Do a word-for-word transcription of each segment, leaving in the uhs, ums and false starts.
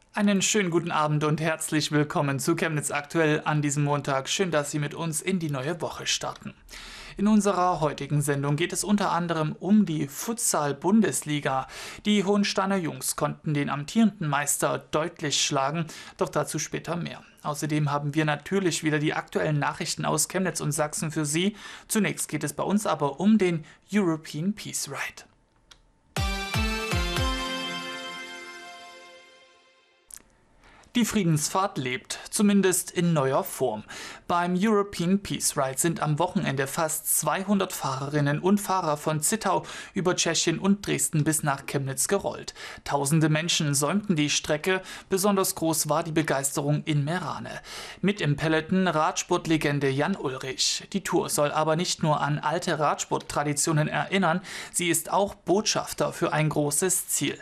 Einen schönen guten Abend und herzlich willkommen zu Chemnitz aktuell an diesem Montag. Schön, dass Sie mit uns in die neue Woche starten. In unserer heutigen Sendung geht es unter anderem um die Futsal-Bundesliga. Die Hohensteiner Jungs konnten den amtierenden Meister deutlich schlagen, doch dazu später mehr. Außerdem haben wir natürlich wieder die aktuellen Nachrichten aus Chemnitz und Sachsen für Sie. Zunächst geht es bei uns aber um den European Peace Ride. Die Friedensfahrt lebt, zumindest in neuer Form. Beim European Peace Ride sind am Wochenende fast zweihundert Fahrerinnen und Fahrer von Zittau über Tschechien und Dresden bis nach Chemnitz gerollt. Tausende Menschen säumten die Strecke, besonders groß war die Begeisterung in Meerane. Mit im Peloton Radsportlegende Jan Ullrich. Die Tour soll aber nicht nur an alte Radsporttraditionen erinnern, sie ist auch Botschafter für ein großes Ziel.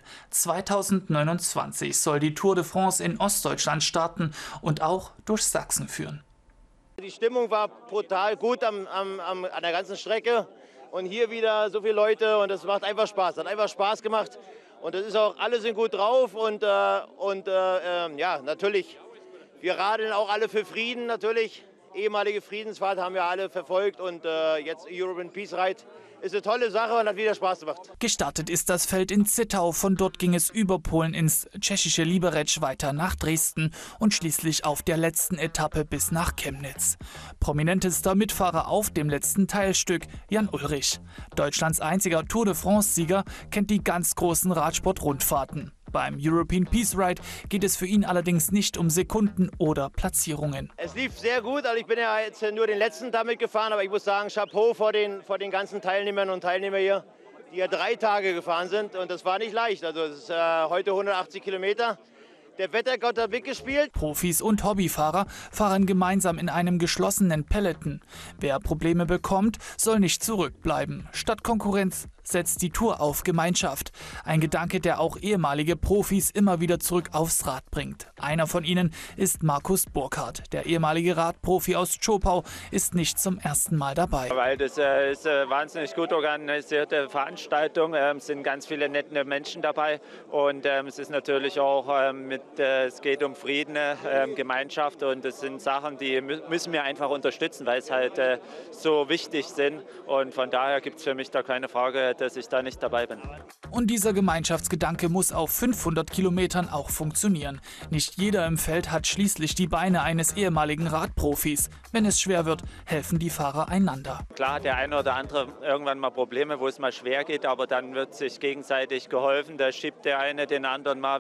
zweitausendneunundzwanzig soll die Tour de France in Ostdeutschland starten und auch durch Sachsen führen. Die Stimmung war brutal gut am, am, am, an der ganzen Strecke und hier wieder so viele Leute und es macht einfach Spaß, hat einfach Spaß gemacht und das ist auch, alle sind gut drauf und, äh, und äh, ja, natürlich, wir radeln auch alle für Frieden natürlich. Ehemalige Friedensfahrt haben wir alle verfolgt und äh, jetzt European Peace Ride ist eine tolle Sache und hat wieder Spaß gemacht. Gestartet ist das Feld in Zittau, von dort ging es über Polen ins tschechische Liberec weiter nach Dresden und schließlich auf der letzten Etappe bis nach Chemnitz. Prominentester Mitfahrer auf dem letzten Teilstück Jan Ullrich. Deutschlands einziger Tour de France-Sieger kennt die ganz großen Radsport-Rundfahrten. Beim European Peace Ride geht es für ihn allerdings nicht um Sekunden oder Platzierungen. Es lief sehr gut, also ich bin ja jetzt nur den letzten damit gefahren, aber ich muss sagen, Chapeau vor den, vor den ganzen Teilnehmern und Teilnehmern hier, die ja drei Tage gefahren sind und das war nicht leicht. Also es ist äh, heute hundertachtzig Kilometer. Der Wettergott hat mitgespielt. Profis und Hobbyfahrer fahren gemeinsam in einem geschlossenen Peloton. Wer Probleme bekommt, soll nicht zurückbleiben. Statt Konkurrenz setzt die Tour auf Gemeinschaft. Ein Gedanke, der auch ehemalige Profis immer wieder zurück aufs Rad bringt. Einer von ihnen ist Markus Burkhardt. Der ehemalige Radprofi aus Zschopau ist nicht zum ersten Mal dabei. Weil das äh, ist eine wahnsinnig gut organisierte Veranstaltung. Ähm, es sind ganz viele nette Menschen dabei. Und ähm, es ist natürlich auch ähm, mit, äh, es geht um Frieden, äh, Gemeinschaft. Und das sind Sachen, die müssen wir einfach unterstützen, weil es halt äh, so wichtig sind. Und von daher gibt es für mich da keine Frage, dass ich da nicht dabei bin. Und dieser Gemeinschaftsgedanke muss auf fünfhundert Kilometern auch funktionieren. Nicht jeder im Feld hat schließlich die Beine eines ehemaligen Radprofis. Wenn es schwer wird, helfen die Fahrer einander. Klar hat der eine oder andere irgendwann mal Probleme, wo es mal schwer geht, aber dann wird sich gegenseitig geholfen. Da schiebt der eine den anderen mal